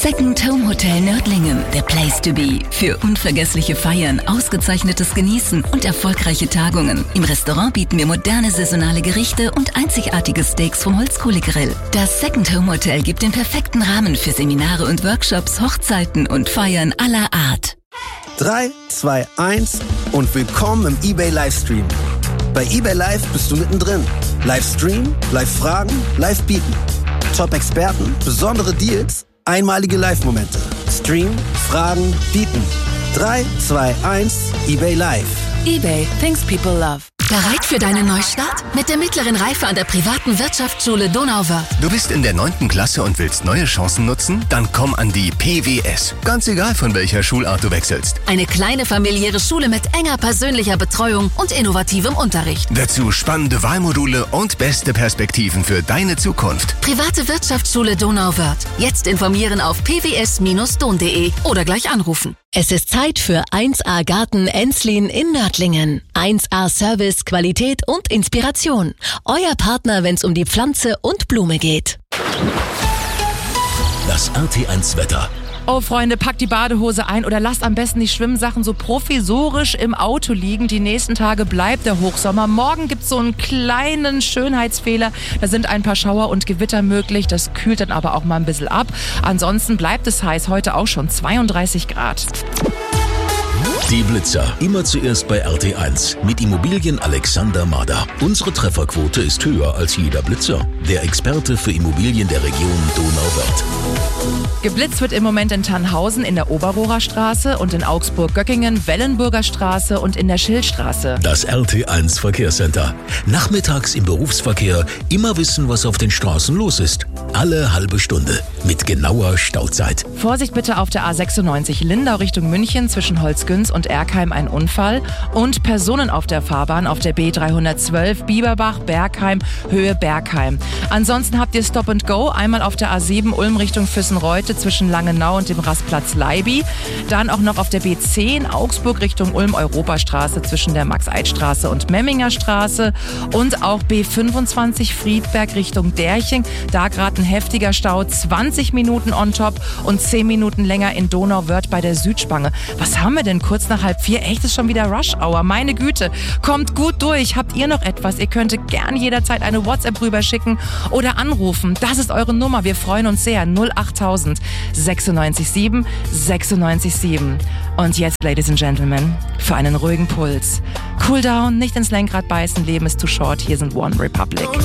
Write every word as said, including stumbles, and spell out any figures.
Second Home Hotel Nördlingen, the place to be. Für unvergessliche Feiern, ausgezeichnetes Genießen und erfolgreiche Tagungen. Im Restaurant bieten wir moderne saisonale Gerichte und einzigartige Steaks vom Holzkohlegrill. Das Second Home Hotel gibt den perfekten Rahmen für Seminare und Workshops, Hochzeiten und Feiern aller Art. drei, zwei, eins und willkommen im eBay Livestream. Bei eBay Live bist du mittendrin. Livestream, Live-Fragen, Live-Bieten. Top-Experten, besondere Deals, einmalige Live-Momente. Stream, Fragen, Bieten. drei, zwei, eins, eBay Live. eBay, things people love. Bereit für deinen Neustart? Mit der mittleren Reife an der privaten Wirtschaftsschule Donauwörth. Du bist in der neunten Klasse und willst neue Chancen nutzen? Dann komm an die P W S. Ganz egal, von welcher Schulart du wechselst. Eine kleine familiäre Schule mit enger persönlicher Betreuung und innovativem Unterricht. Dazu spannende Wahlmodule und beste Perspektiven für deine Zukunft. Private Wirtschaftsschule Donauwörth. Jetzt informieren auf p w s Bindestrich don punkt de oder gleich anrufen. Es ist Zeit für eins A Garten Enslin in Nördlingen. eins A Service, Qualität und Inspiration. Euer Partner, wenn es um die Pflanze und Blume geht. Das R T eins Wetter. Oh Freunde, packt die Badehose ein oder lasst am besten die Schwimmsachen so provisorisch im Auto liegen. Die nächsten Tage bleibt der Hochsommer. Morgen gibt's so einen kleinen Schönheitsfehler. Da sind ein paar Schauer und Gewitter möglich. Das kühlt dann aber auch mal ein bisschen ab. Ansonsten bleibt es heiß. Heute auch schon zweiunddreißig Grad. Die Blitzer. Immer zuerst bei R T eins. Mit Immobilien Alexander Mader. Unsere Trefferquote ist höher als jeder Blitzer. Der Experte für Immobilien der Region Donauwörth. Geblitzt wird im Moment in Tannhausen in der Oberrohrer Straße und in Augsburg-Göckingen, Wellenburger Straße und in der Schillstraße. Das R T eins Verkehrscenter. Nachmittags im Berufsverkehr immer wissen, was auf den Straßen los ist. Alle halbe Stunde mit genauer Stauzeit. Vorsicht bitte auf der A sechsundneunzig Lindau Richtung München zwischen Holzgünz und Erkheim ein Unfall und Personen auf der Fahrbahn auf der B dreihundertzwölf Bieberbach, Bergheim, Höhe Bergheim. Ansonsten habt ihr Stop and Go, einmal auf der A sieben Ulm Richtung Füssenreute zwischen Langenau und dem Rastplatz Leiby. Dann auch noch auf der B zehn Augsburg Richtung Ulm-Europastraße zwischen der Max-Eid-Straße und Memminger Straße und auch B fünfundzwanzig Friedberg Richtung Derching. Da gerade ein heftiger Stau, zwanzig Minuten on top und zehn Minuten länger in Donauwörth bei der Südspange. Was haben wir denn kurz nach halb vier? Echt, ist schon wieder Rush Hour. Meine Güte, kommt gut durch. Habt ihr noch etwas? Ihr könnt gern jederzeit eine WhatsApp rüberschicken oder anrufen. Das ist eure Nummer. Wir freuen uns sehr. null achttausend sechsundneunzig sieben sechsundneunzig sieben. Und jetzt, Ladies and Gentlemen, für einen ruhigen Puls. Cool down, nicht ins Lenkrad beißen, Leben ist too short. Hier sind One Republic.